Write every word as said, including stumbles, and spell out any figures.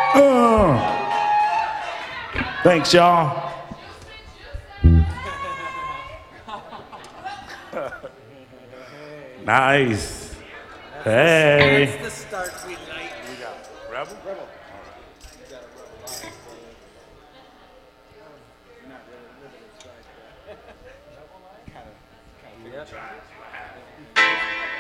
Uh. Thanks, y'all. Nice. Hey. That's the start we like. We got Rebel? Rebel. Not really, really, it's like that. Kind of, kind of figured.